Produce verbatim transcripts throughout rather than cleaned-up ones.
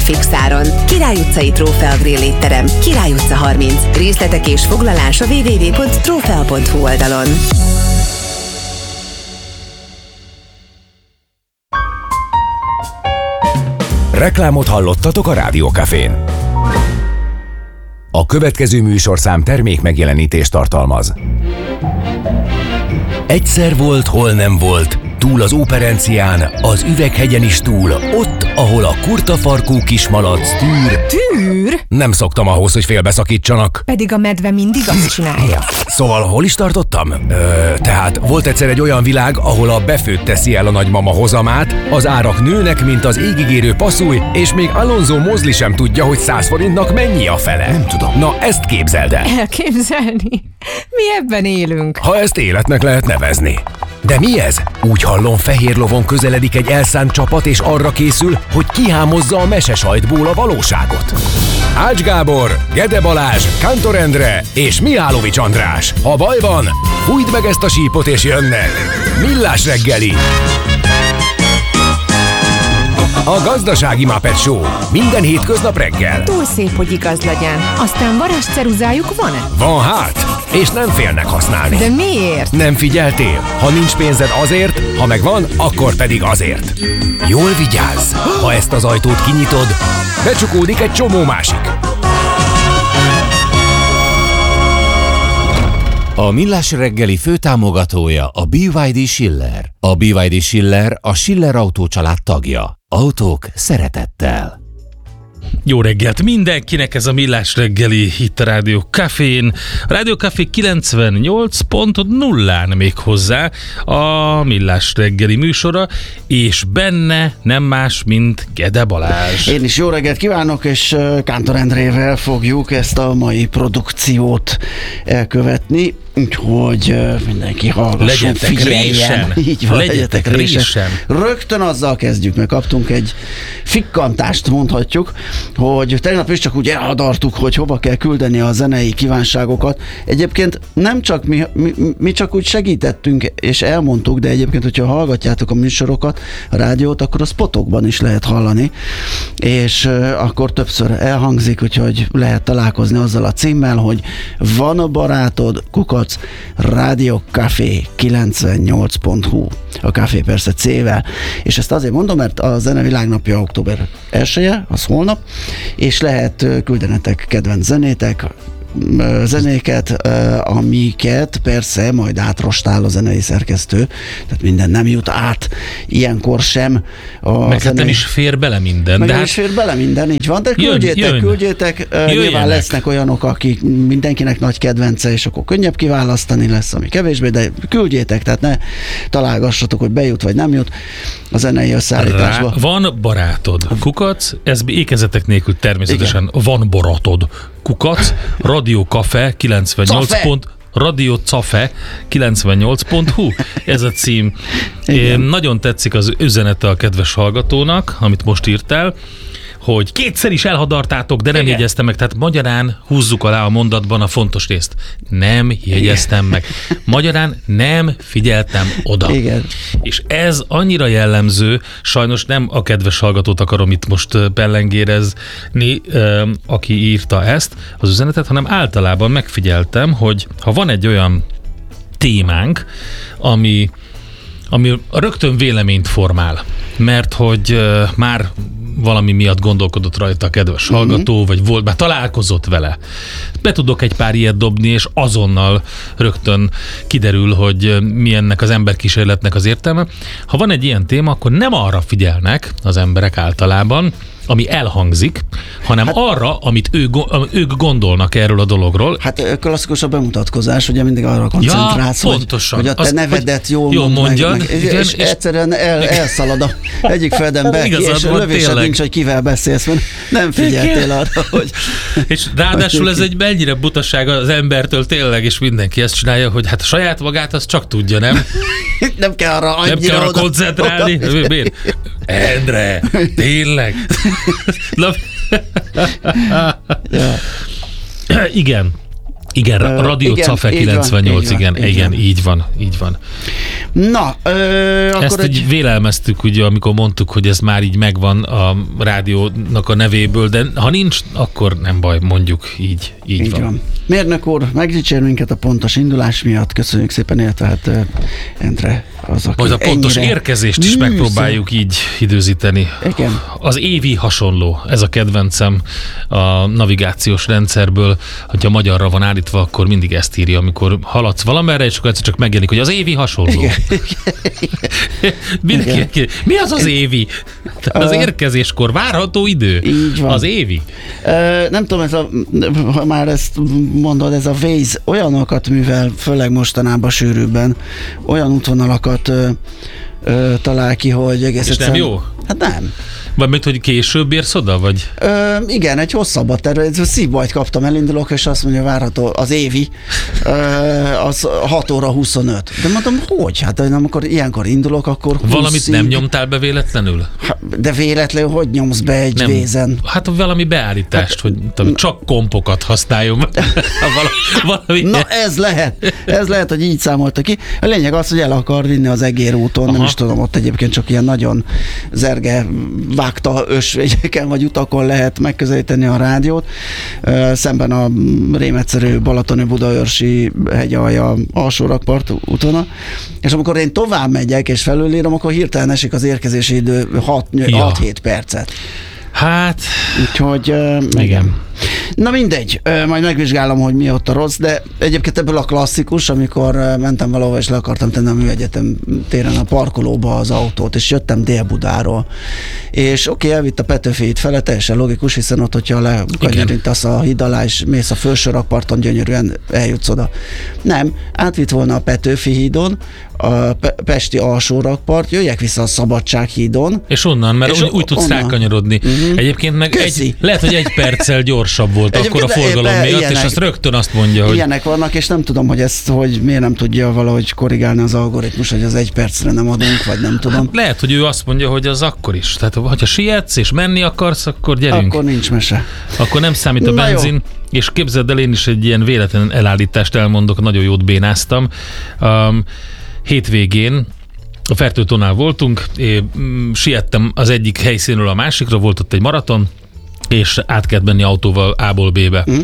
fixáron. Király utcai Trófea Grill étterem, Király utca harminc. Részletek és foglalás a double-u double-u double-u pont trófea pont hu oldalon. Reklámot hallottatok a Rádió Cafén. A következő műsorszám termék megjelenítést tartalmaz. Egyszer volt, hol nem volt, túl az Óperencián, az Üveghegyen is túl, ott, ahol a kurtafarkú kismalac tűr. Tűr? Nem szoktam ahhoz, hogy félbeszakítsanak. Pedig a medve mindig azt csinálja. Szóval hol is tartottam? Ö, tehát volt egyszer egy olyan világ, ahol a befőtt teszi el a nagymama hozamát, az árak nőnek, mint az égigérő passzúj, és még Alonso Mosley sem tudja, hogy száz forintnak mennyi a fele. Nem tudom. Na, ezt képzeld el. Elképzelni? Mi ebben élünk. Ha ezt életnek lehet nevezni. De mi ez? Úgy hallom, fehér lovon közeledik egy elszánt csapat, és arra készül, hogy kihámozza a mesesajtból a valóságot. Ács Gábor, Gede Balázs, Kántor Endre és Mihálovics András. Ha baj van, fújdd meg ezt a sípot és jönnek. Millás reggeli. A Gazdasági Muppet Show. Minden hétköznap reggel. Túl szép, hogy igaz legyen. Aztán varázsceruzájuk van-e? Van hát, és nem félnek használni. De miért? Nem figyeltél? Ha nincs pénzed azért, ha megvan, akkor pedig azért. Jól vigyázz! Ha ezt az ajtót kinyitod, becsukódik egy csomó másik. A Millás reggeli főtámogatója a bé vé dé Schiller. A bé vé dé Schiller a Schiller Autó család tagja. Autók szeretettel. Jó reggelt mindenkinek, ez a Millás reggeli itt a Rádió Cafén. A Rádió Café kilencvennyolc pont nullán még hozzá a Millás reggeli műsora, és benne nem más, mint Gede Balázs. Én is jó reggelt kívánok, és Kántor Endrével fogjuk ezt a mai produkciót elkövetni, úgyhogy mindenki hallgasson, legyetek figyeljen. Résen. Így van, legyetek, legyetek résen. résen. Rögtön azzal kezdjük, mert kaptunk egy fikkantást, mondhatjuk, hogy tegnap is csak úgy elhadartuk, hogy hova kell küldeni a zenei kívánságokat. Egyébként nem csak mi, mi, mi csak úgy segítettünk és elmondtuk, de egyébként, hogyha hallgatjátok a műsorokat, a rádiót, akkor a spotokban is lehet hallani, és uh, akkor többször elhangzik, úgyhogy lehet találkozni azzal a címmel, hogy van a barátod, kukac, Rádió Café kilencvennyolc pont hu. A Café persze C-vel. És ezt azért mondom, mert a Zene Világnapja október elseje, az holnap, és lehet küldenetek kedvenc zenétek, zenéket, amiket persze majd átrostál a zenei szerkesztő, tehát minden nem jut át ilyenkor sem. A meg zenei... nem is fér bele minden. Meg de nem hát... is fér bele minden, így van, de küldjétek, jön, jön. küldjétek, Jöjjenek. Nyilván lesznek olyanok, akik mindenkinek nagy kedvence, és akkor könnyebb kiválasztani lesz, ami kevésbé, de küldjétek, tehát ne találgassatok, hogy bejut vagy nem jut a zenei összeállításba. Rá, van barátod, kukac, ez ékezetek nélkül természetesen igen. Van barátod, kukac, Rádió Café kilencvennyolc pont Rádió Café kilencvennyolc pont hu. Ez a cím. Én, nagyon tetszik az üzenete a kedves hallgatónak, amit most írtál, hogy kétszer is elhadartátok, de nem igen. jegyeztem meg. Tehát magyarán húzzuk alá a mondatban a fontos részt. Nem jegyeztem igen. meg. Magyarán nem figyeltem oda. Igen. És ez annyira jellemző, sajnos nem a kedves hallgatót akarom itt most pellengérezni, aki írta ezt az üzenetet, hanem általában megfigyeltem, hogy ha van egy olyan témánk, ami, ami rögtön véleményt formál, mert hogy uh, már valami miatt gondolkodott rajta a kedves uh-huh. hallgató, vagy volt, már találkozott vele. Be tudok egy pár ilyet dobni, és azonnal rögtön kiderül, hogy mi ennek az emberkísérletnek az értelme. Ha van egy ilyen téma, akkor nem arra figyelnek az emberek általában, ami elhangzik, hanem hát, arra, amit ő, ők gondolnak erről a dologról. Hát klasszikus a bemutatkozás, ugye mindig arra koncentrálsz, ja, hogy, hogy a te az, nevedet jól, jól mond mondjad, meg, meg. Igen, és, és egyszerűen el, elszalad a egyik fejedben be, és lövésed nincs, hogy kivel beszélsz, mert nem figyeltél arra, hogy... És ráadásul ez egy mennyire butaság az embertől tényleg, és mindenki ezt csinálja, hogy hát saját magát azt csak tudja, nem? Nem kell arra annyira Nem kell arra oda, koncentrálni. Oda. Miért? Endre, tényleg? Na, ja. Igen. Igen, uh, Rádió Café kilencvennyolc, igen, igen, igen, így van, így van. Na, ö, akkor Ezt egy... vélelmeztük, ugye, amikor mondtuk, hogy ez már így megvan a rádiónak a nevéből, de ha nincs, akkor nem baj, mondjuk így, így, így van. van. Mérnök úr, megdicsér minket a pontos indulás miatt, köszönjük szépen, illetve hát uh, Endre az, aki Majd a pontos érkezést is műsző. megpróbáljuk így időzíteni. Igen. Az évi hasonló, ez a kedvencem a navigációs rendszerből, hogyha magyarra van állítva, akkor mindig ezt írja, amikor haladsz valamerre, és akkor csak megjelenik, hogy az évi hasonló. Igen. Mindenki, mi az az évi? Az érkezéskor várható idő. Így van. Az évi. Uh, nem tudom, ez a, ha már ezt mondod, ez a Waze olyanokat művel, főleg mostanában sűrűbben, olyan útvonalakat uh, uh, talál ki, hogy egész És egyszerűen... nem jó? Hát nem. Vagy mit, hogy később érsz oda, vagy? Ö, igen, egy hosszabbat terve, szívbajt kaptam, elindulok, és azt mondja, várható az évi, ö, az hat óra huszonöt. De mondom, hogy? Hát amikor ilyenkor indulok, akkor húsz. Valamit nem nyomtál be véletlenül? De véletlenül hogy nyomsz be egy nem. Vézen? Hát valami beállítást, hát, hogy tudom, csak kompokat használjon. valami. Na ez lehet, ez lehet, hogy így számolta ki. A lényeg az, hogy el akar vinni az Egér úton, Aha. nem is tudom, ott egyébként csak ilyen nagyon zerge vágta ösvényeken vagy utakon lehet megközelíteni a rádiót. Szemben a rémegyszerű balatoni budaörsi hegyalja alsórakpart útvonal. És amikor én tovább megyek és felülírom, akkor hirtelen esik az érkezési idő hat-hét percet. Hát... Úgyhogy... Uh, igen. Na mindegy, majd megvizsgálom, hogy mi ott a rossz, de egyébként ebből a klasszikus, amikor mentem valahova és le akartam tenni a Műegyetem téren a parkolóba az autót, és jöttem Dél-Budáról. És oké, okay, elvitt a Petőfi híd fele, teljesen logikus, hiszen ott, hogyha lekanyarítasz a híd alá, és mész a felső rakparton, gyönyörűen eljutsz oda. Nem, átvitt volna a Petőfi hídon, a Pe- Pesti alsó rakpart, jöjjek vissza a Szabadság hídon. És onnan, mert és úgy, úgy tudsz rákanyarodni. Uh-huh. Egyébként meg egy, lehet, hogy egy perccel gyorsabb volt egyébként akkor a forgalom miatt, ilyenek, és azt rögtön azt mondja, hogy... Ilyenek vannak, és nem tudom, hogy ezt, hogy miért nem tudja valahogy korrigálni az algoritmus, hogy az egy percre nem adunk, vagy nem tudom. Hát lehet, hogy ő azt mondja, hogy az akkor is. Tehát, ha sietsz és menni akarsz, akkor gyerünk. Akkor nincs mese. Akkor nem számít a Na benzin. Jó. És képzeld el, én is egy ilyen véletlen elállítást elmondok, nagyon jót bénáztam. Um, hétvégén a Fertőtónál voltunk, én siettem az egyik helyszínről a másikra, volt ott egy maraton, és át kellett menni autóval A-ból B-be. Mm.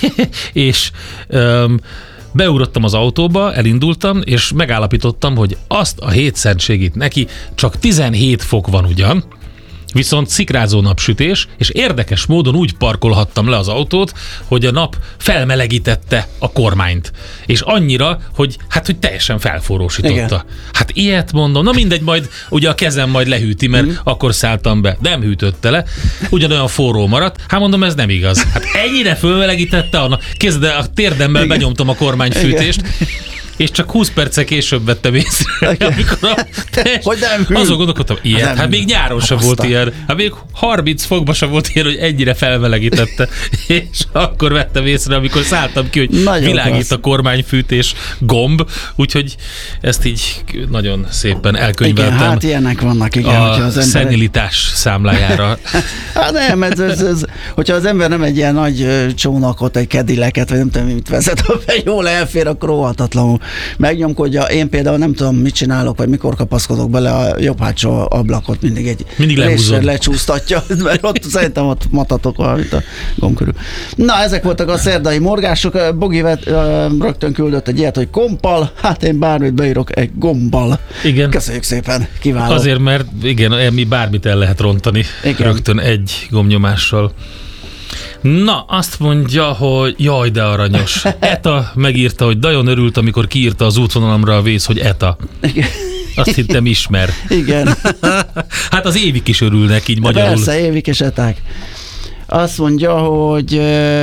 és um, beugrottam az autóba, elindultam, és megállapítottam, hogy azt a hétszer segít neki, csak tizenhét fok van ugyan, viszont szikrázó napsütés, és érdekes módon úgy parkolhattam le az autót, hogy a nap felmelegítette a kormányt. És annyira, hogy hát, hogy teljesen felforrósította. Igen. Hát ilyet mondom, na mindegy, majd ugye a kezem majd lehűti, mert mm. akkor szálltam be. Nem hűtötte le, ugyanolyan forró maradt. Hát mondom, ez nem igaz. Hát ennyire fölmelegítette, a kézzel a térdemmel Igen. benyomtam a kormányfűtést. Igen. És csak húsz perccel később vettem észre, okay. amikor a hogy nem hű. Azon gondolkodtam, ilyen, nem hát még nyáron sem volt ilyen, hát még harminc fokban sem volt ilyen, hogy ennyire felmelegítette, és akkor vettem észre, amikor szálltam ki, hogy nagyon világít klassz. A kormányfűtés gomb, úgyhogy ezt így nagyon szépen elkönyveltem. Igen, hát ilyenek vannak, igen. A az ember... szenilitás számlájára. Hát nem, ez, ez, ez, hogyha az ember nem egy ilyen nagy csónakot, egy kedileket, vagy nem tudom, mit vezet, ha jól elfér, akkor óhatatlanul megnyomkodja. Én például nem tudom, mit csinálok, vagy mikor kapaszkodok bele a jobb hátsó ablakot, mindig egy réssel lecsúsztatja, mert ott szerintem ott matatok valamit a gomb körül. Na, ezek voltak a szerdai morgások. Bogi vet, rögtön küldött egy ilyet, hogy kompal, hát én bármit beírok egy gombbal. Igen. Köszönjük szépen, kiváló. Azért, mert igen, mi bármit el lehet rontani igen. rögtön egy gombnyomással. Na, azt mondja, hogy jaj, de aranyos. Eta megírta, hogy nagyon örült, amikor kiírta az útvonalamra a Waze, hogy Eta. Igen. Azt hittem ismer. Igen. Hát az évik is örülnek így magyarul. Persze, évik és eták. Azt mondja, hogy...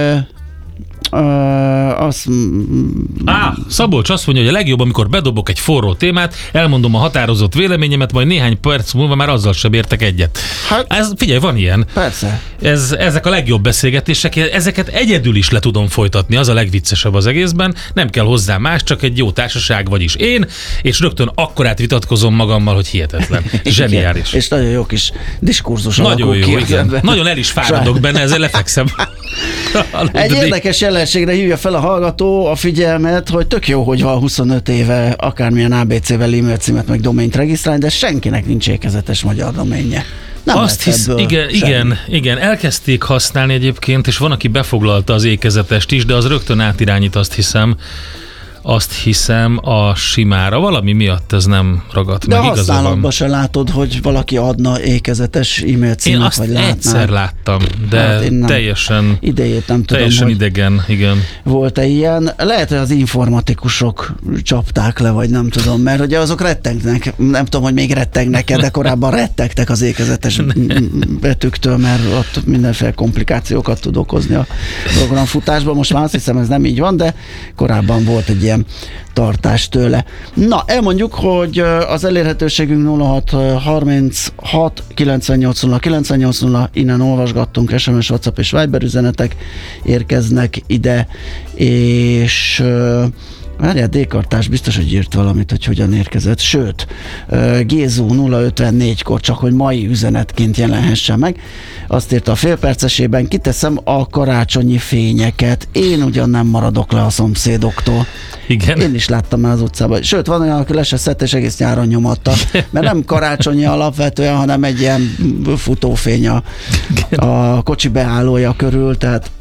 Uh, azt... Á, Szabolcs azt mondja, hogy a legjobb, amikor bedobok egy forró témát, elmondom a határozott véleményemet, majd néhány perc múlva már azzal sem értek egyet. Hát, ez, figyelj, van ilyen. Persze. Ez, ezek a legjobb beszélgetések, ezeket egyedül is le tudom folytatni, az a legviccesebb az egészben, nem kell hozzá más, csak egy jó társaság, vagyis én, és rögtön akkorát vitatkozom magammal, hogy hihetetlen. Zseniális. És nagyon jó kis diskurzus nagyon jó, igen. Nagyon el is fáradok benne, ezzel lefekszem. Egy érdekes jellem jelenségre hívja fel a hallgató a figyelmet, hogy tök jó, hogy van huszonöt éve akármilyen á bé cével e-mail címet meg domént regisztrálni, de senkinek nincs ékezetes magyar doménje. Nem Azt hisz, igen, igen, igen, elkezdték használni egyébként, és van, aki befoglalta az ékezetest is, de az rögtön átirányít, azt hiszem, azt hiszem a simára. Valami miatt ez nem ragadt de meg, igaza van. De használatban se látod, hogy valaki adna ékezetes e-mail címet, én azt vagy látnál. egyszer láttam, de hát teljesen, idejét nem tudom, teljesen idegen, igen. Volt-e ilyen? Lehet, hogy az informatikusok csapták le, vagy nem tudom, mert ugye azok rettengnek, nem tudom, hogy még rettengnek-e, de korábban rettegtek az ékezetes betűktől, mert ott mindenféle komplikációkat tud okozni a programfutásban. Most már azt hiszem, ez nem így van, de korábban volt egy ilyen tartás tőle. Na, elmondjuk, hogy az elérhetőségünk nulla hat harminchat kilencvennyolc nulla kilencvennyolc nulla, innen olvasgattunk, es em es, WhatsApp és Viber üzenetek érkeznek ide, és várjál, D-kartás biztos, hogy írt valamit, hogy hogyan érkezett. Sőt, Gézu nulla ötvennégykor csak, hogy mai üzenetként jelenhessen meg. Azt írta a félpercesében, kiteszem a karácsonyi fényeket. Én ugyan nem maradok le a szomszédoktól. Igen. Én is láttam már az utcában. Sőt, van olyan, aki le se szedte, és egész nyáron nyomatta. Mert nem karácsonyi alapvetően, hanem egy ilyen futófény a, a kocsi beállója körül, tehát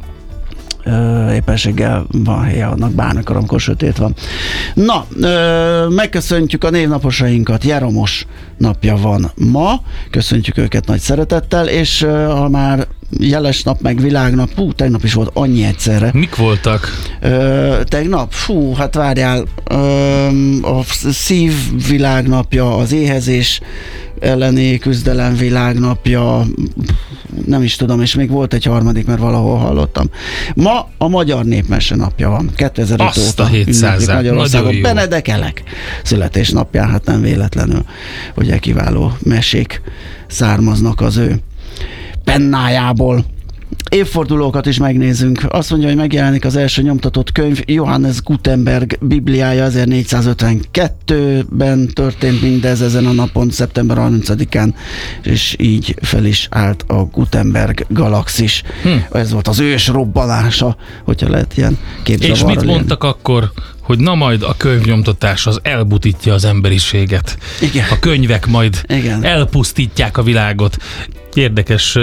Ö, éppenséggel van helye annak bármikor, amikor sötét van. Na, ö, megköszöntjük a névnaposainkat. Jeromos napja van ma, köszöntjük őket nagy szeretettel, és ö, ha már jeles nap, meg világnap, hú, tegnap is volt annyi egyszerre. Mik voltak? Ö, tegnap? Fú, hát várjál, ö, a szív világnapja, az éhezés elleni küzdelem világnapja, nem is tudom, és még volt egy harmadik, mert valahol hallottam. Ma a Magyar Népmese napja van. kétezer-öt Azt óta a hétszáz Magyarországon. Benedek Elek születésnapján, hát nem véletlenül, ugye kiváló mesék származnak az ő pennájából. Évfordulókat is megnézzünk. Azt mondja, hogy megjelenik az első nyomtatott könyv, Johannes Gutenberg Bibliája, ezernégyszázötvenkettőben történt mindez ezen a napon, szeptember harmincadikán, és így fel is állt a Gutenberg galaxis. Hm. Ez volt az ős robbanása, hogyha lehet ilyen képzavarral. És mit élni. mondtak akkor, hogy na majd a könyvnyomtatás az elbutítja az emberiséget. Igen. A könyvek majd Igen. elpusztítják a világot. Érdekes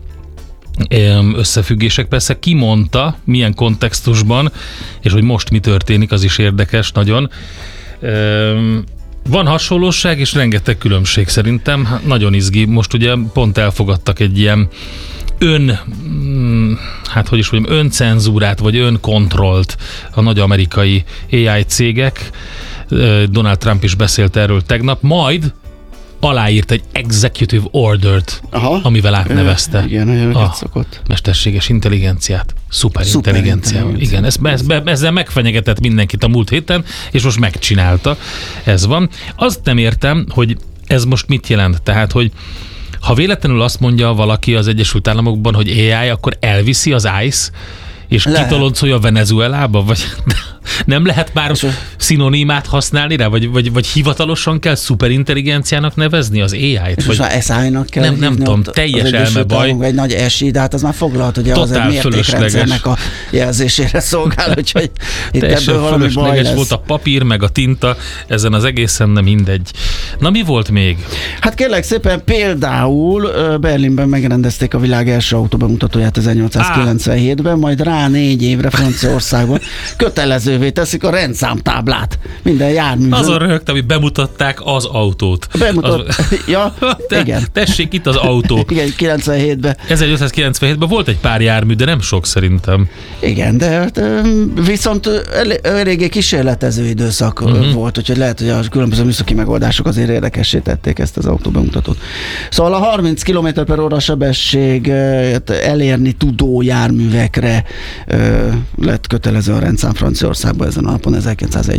összefüggések. Persze ki mondta, milyen kontextusban, és hogy most mi történik, az is érdekes nagyon. Van hasonlóság, és rengeteg különbség szerintem. Nagyon izgi. Most ugye pont elfogadtak egy ilyen ön, hát hogy is mondjam, öncenzúrát, vagy önkontrollt a nagy amerikai á i cégek. Donald Trump is beszélt erről tegnap, majd aláírt egy executive ordert, aha, amivel átnevezte igen, a mesterséges intelligenciát, szuperintelligenciával. Igen, ez, ez, ezzel megfenyegetett mindenkit a múlt héten, és most megcsinálta. Ez van. Azt nem értem, hogy ez most mit jelent. Tehát, hogy ha véletlenül azt mondja valaki az Egyesült Államokban, hogy á i, akkor elviszi az ice, és kitoloncolja Venezuelába? Vagy nem lehet már szinonimát használni rá? Vagy, vagy, vagy hivatalosan kell szuperintelligenciának nevezni az á i-t? És most már es i nak kell nem, nem tudom, teljes elmebaj. Egy nagy esi, de hát az már foglalt, hogy az egy mértékrendszernek a jelzésére szolgál, úgyhogy itt ebből valami baj lesz. Volt a papír, meg a tinta, ezen az egészen nem mindegy. Na, mi volt még? Hát kérlek szépen, például Berlinben megrendezték a világ első autóbemutatóját ezernyolcszázkilencvenhétben, majd rá négy évre Franciaországban kötelezővé teszik a rendszámtáblát. Minden járművön. Azon röhögtem, hogy bemutatták az autót. Bemutat... Az... Ja, Te, igen. Tessék, itt az autó. Igen, kilencvenhétben. ezernyolcszázkilencvenhétben volt egy pár jármű, de nem sok szerintem. Igen, de, de viszont eléggé kísérletező időszak uh-huh. volt, úgyhogy lehet, hogy a különböző műszaki megoldások azért érdekessé tették ezt az autóbemutatót. Szóval a harminc kilométer per óra sebesség elérni tudó járművekre lett kötelező a rendszám Franciaországban ezen a napon, ezerkilencszázegyben.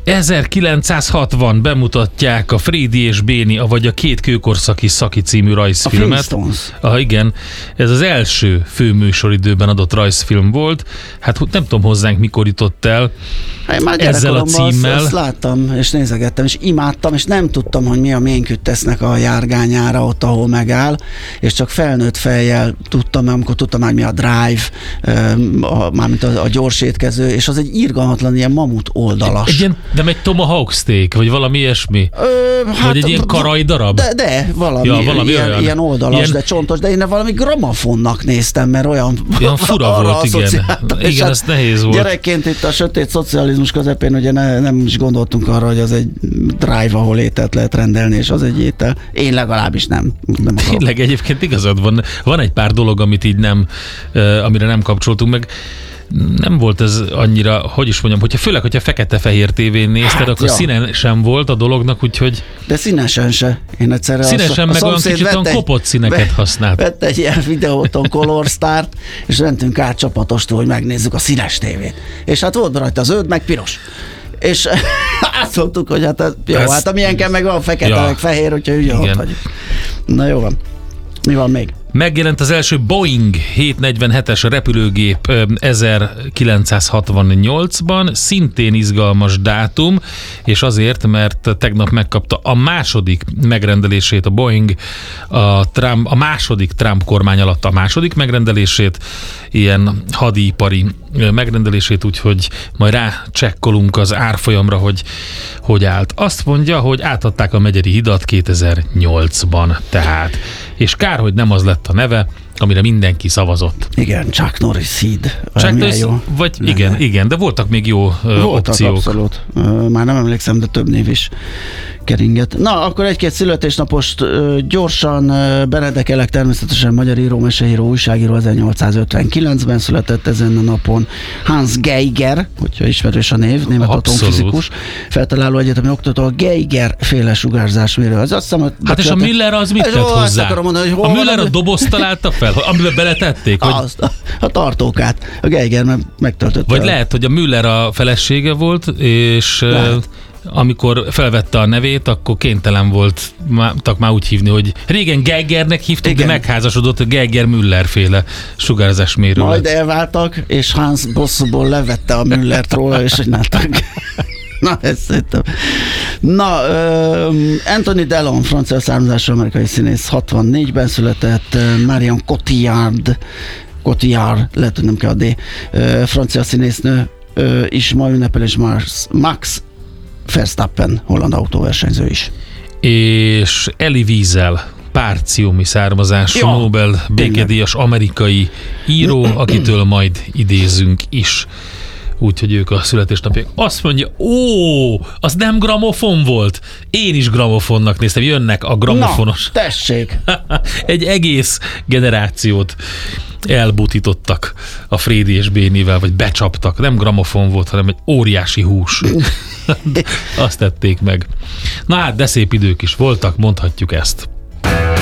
ezerkilencszázhatvan bemutatják a Frédi és Béni, vagy a Két kőkorszaki Szaki című rajzfilmet. A Flintstones. Ah, igen, ez az első főműsoridőben adott rajzfilm volt. Hát nem tudom hozzánk mikor jutott el. Hát már ezzel a címmel. Azt, azt láttam, és nézegettem, és imádtam, és nem tudtam, hogy mi a Ménküttesznek a járgányára ott, ahol megáll, és csak felnőtt fejjel tudtam, amikor tudtam már mi a Drive, mármint a, a gyors étkező, és az egy irgalmatlan ilyen mamut oldalas. Egy ilyen, nem egy tomahawk steak, vagy valami ilyesmi? Ö, hát, vagy egy ilyen karaj darab? De, de valami, ja, valami ilyen, olyan. ilyen oldalas, ilyen... de csontos, de én valami gramofonnak néztem, mert olyan... Olyan fura volt, igen. Igen, ez nehéz volt. Gyerekként itt a sötét szocializmus közepén ugye ne, nem is gondoltunk arra, hogy az egy Drive, ahol ételt lehet rendelni, és az egy étel. Én legalábbis nem. nem Tényleg egyébként igazad van. Van egy pár dolog, amit így nem, amire nem kapcsoltunk meg. Nem volt ez annyira, hogy is mondjam, hogyha főleg, hogyha fekete-fehér tévén nézted, hát, akkor ja. színen sem volt a dolognak, úgyhogy... De színesen se. Én egyszerre színesen a, meg a olyan kicsit olyan kopott színeket használt. Vett egy ilyen videóton Color Start, és mentünk át csapatostól, hogy megnézzük a színes tévét. És hát volt rajta zöld, meg piros. És azt mondtuk, hogy hát jó, ez... hát amilyenken meg a fekete, ja. meg fehér, úgyhogy ugye ott vagyunk. Na jó van. Mi van még? Megjelent az első Boeing hétszáznegyvenhetes repülőgép ezerkilencszázhatvannyolcban, szintén izgalmas dátum, és azért, mert tegnap megkapta a második megrendelését a Boeing, a, Trump, a második Trump kormány alatt a második megrendelését, ilyen hadipari megrendelését, úgyhogy majd rácsekkolunk az árfolyamra, hogy hogy állt. Azt mondja, hogy átadták a Megyeri hidat kétezer-nyolcban tehát. És kár, hogy nem az lett a neve, amire mindenki szavazott. Igen, Chuck Norris híd. Chuck Norris, jó. Vagy nem, igen, nem. igen, de voltak még jó voltak opciók. Abszolút. Már nem emlékszem, de több név is keringett. Na, akkor egy-két születésnapost gyorsan. Benedek Elek természetesen magyar író, meseíró, újságíró, ezernyolcszázötvenkilencben született ezen a napon. Hans Geiger, hogyha ismerős a név, német atomfizikus, feltaláló egyetemi oktató, a Geiger féle sugárzásmérő. Az azt hiszem, hát és a Müller az mit tett hozzá? Mondani, hogy a Müller a dobozt találta fel, amiben beletették? Hogy... Azt, a, a tartókát. A Geiger megtöltötte. Vagy el. Lehet, hogy a Müller a felesége volt, és... Lehet. Amikor felvette a nevét, akkor kénytelen volt tak már úgy hívni, hogy régen Geigernek hívtuk, igen. De megházasodott a Geiger-Müller féle sugárzásmérő. Majd elváltak, és Hans bosszúból levette a Müllert róla, és csináltak. Na, ezt szerintem. Na, uh, Anthony Delon, francia származású amerikai színész, hatvannégyben született, uh, Marion Cotillard, Cotillard, lehet, hogy nem kell a D, uh, francia színésznő, uh, is ma ünnepel, és Max, Max Verstappen, holland autóversenyző is. És Elie Wiesel, párciumi származású ja, Nobel békedíjas amerikai író, akitől majd idézünk is. Úgyhogy ők a születésnapjak. Azt mondja, ó, az nem gramofon volt. Én is gramofonnak néztem, jönnek a gramofonos. Na, tessék! Egy egész generációt elbutítottak a Frédi és Bénivel, vagy becsaptak. Nem gramofon volt, hanem egy óriási hús. Azt tették meg. Na hát, de szép idők is voltak, mondhatjuk ezt.